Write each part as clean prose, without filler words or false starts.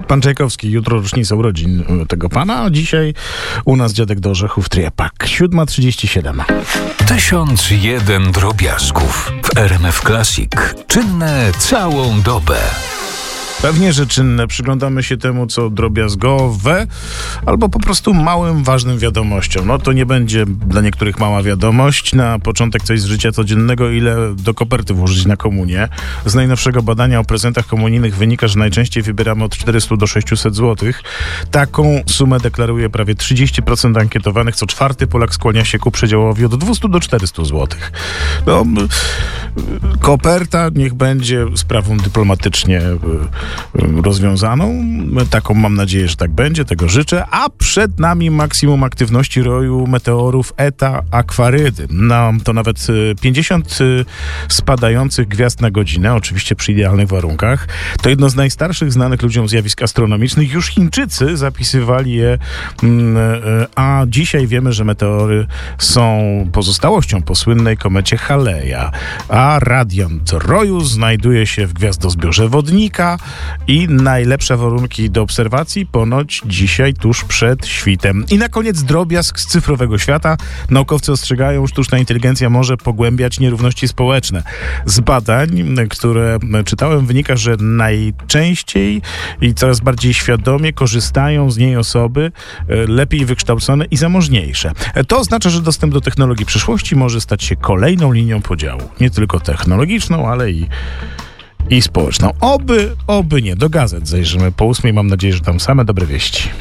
Pan Czajkowski, jutro rocznica urodzin tego pana, a dzisiaj u nas dziadek do orzechów Triepak. 7:37. 1001 drobiazgów w RMF Classic. Czynne całą dobę. Pewnie, że czynne. Przyglądamy się temu, co drobiazgowe, albo po prostu małym, ważnym wiadomościom. No to nie będzie dla niektórych mała wiadomość. Na początek coś z życia codziennego, ile do koperty włożyć na komunię. Z najnowszego badania o prezentach komunijnych wynika, że najczęściej wybieramy od 400 do 600 zł. Taką sumę deklaruje prawie 30% ankietowanych. Co czwarty Polak skłania się ku przedziałowi od 200 do 400 zł. No, koperta niech będzie sprawą dyplomatycznie rozwiązaną. Taką mam nadzieję, że tak będzie, tego życzę. A przed nami maksimum aktywności roju meteorów Eta Aquarydy. No, to nawet 50 spadających gwiazd na godzinę, oczywiście przy idealnych warunkach. To jedno z najstarszych znanych ludziom zjawisk astronomicznych. Już Chińczycy zapisywali je, a dzisiaj wiemy, że meteory są pozostałością po słynnej komecie Haleja. A radiant roju znajduje się w gwiazdozbiorze Wodnika i najlepsze warunki do obserwacji ponoć dzisiaj tuż przed świtem. I na koniec drobiazg z cyfrowego świata. Naukowcy ostrzegają, że sztuczna inteligencja może pogłębiać nierówności społeczne. Z badań, które czytałem, wynika, że najczęściej i coraz bardziej świadomie korzystają z niej osoby lepiej wykształcone i zamożniejsze. To oznacza, że dostęp do technologii przyszłości może stać się kolejną linią podziału. Nie tylko technologiczną, ale i społeczną. Oby nie. Do gazet zajrzymy po 8:00. Mam nadzieję, że tam same dobre wieści.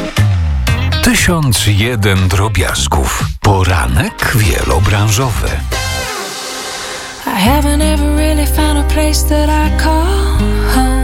1001 drobiazgów. Poranek wielobranżowy. I haven't ever really found a place that I call home.